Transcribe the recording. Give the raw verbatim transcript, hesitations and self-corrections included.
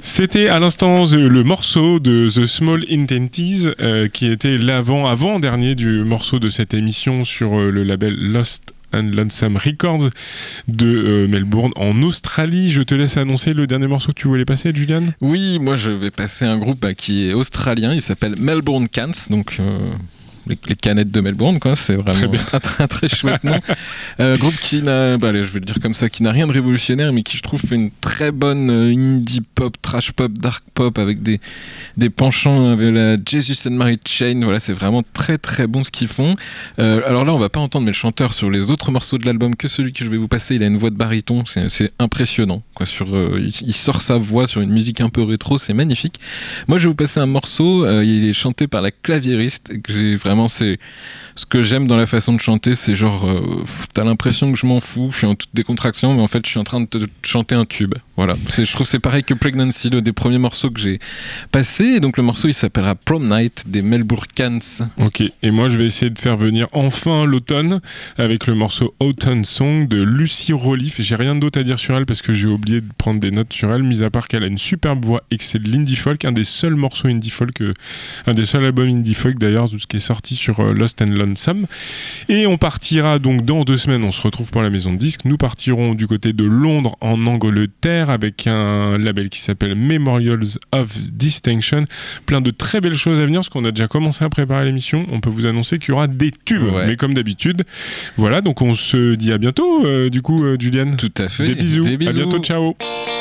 C'était à l'instant le morceau de The Small Intenties euh, qui était l'avant-avant-dernier du morceau de cette émission sur euh, le label Lost and Lonesome Records de euh, Melbourne en Australie. Je te laisse annoncer le dernier morceau que tu voulais passer, Julian. Oui, moi je vais passer un groupe bah, qui est australien, il s'appelle Melbourne Cans, donc... Euh... Les, les canettes de Melbourne, quoi, c'est vraiment très un très, très chouette nom. Euh, groupe qui n'a, bah, allez, je vais le dire comme ça, qui n'a rien de révolutionnaire, mais qui je trouve fait une très bonne euh, indie pop, trash pop, dark pop avec des des penchants avec la Jesus and Mary Chain. Voilà, c'est vraiment très très bon ce qu'ils font. Euh, alors là, on va pas entendre mais le chanteur sur les autres morceaux de l'album que celui que je vais vous passer. Il a une voix de baryton, c'est, c'est impressionnant. Quoi, sur, euh, il, il sort sa voix sur une musique un peu rétro, c'est magnifique. Moi, je vais vous passer un morceau. Euh, il est chanté par la claviériste que j'ai vraiment. C'est ce que j'aime dans la façon de chanter, c'est genre euh, t'as l'impression que je m'en fous, je suis en toute décontraction, mais en fait je suis en train de te chanter un tube. Voilà, c'est, je trouve que c'est pareil que Pregnancy, le des premiers morceaux que j'ai passé. Et donc le morceau il s'appellera Prom Night des Melbourne Cans. Ok, et moi je vais essayer de faire venir enfin l'automne avec le morceau Autumn Song de Lucy Roliffe. J'ai rien d'autre à dire sur elle parce que j'ai oublié de prendre des notes sur elle, mis à part qu'elle a une superbe voix et que c'est de l'indie folk, un des seuls morceaux indie folk, euh, un des seuls albums indie folk d'ailleurs, tout ce qui est sorti sur euh, Lost and Lonesome. Et on partira donc dans deux semaines, on se retrouve pour la maison de disques. Nous partirons du côté de Londres en Angleterre avec un label qui s'appelle Memorials of Distinction. Plein de très belles choses à venir parce qu'on a déjà commencé à préparer l'émission. On peut vous annoncer qu'il y aura des tubes, ouais. Mais comme d'habitude. Voilà, donc on se dit à bientôt, euh, du coup, euh, Julian. Tout à fait. Des bisous. Des bisous. À bientôt, ciao.